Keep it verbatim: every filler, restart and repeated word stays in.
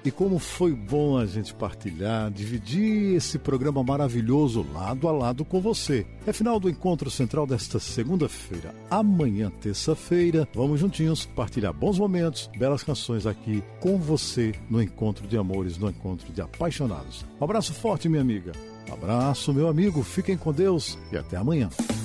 E como foi bom a gente partilhar, dividir esse programa maravilhoso lado a lado com você. É final do Encontro Central desta segunda-feira. Amanhã, terça-feira, vamos juntinhos partilhar bons momentos, belas canções aqui com você no Encontro de Amores, no Encontro de Apaixonados. Um abraço forte, minha amiga. Um abraço, meu amigo. Fiquem com Deus e até amanhã.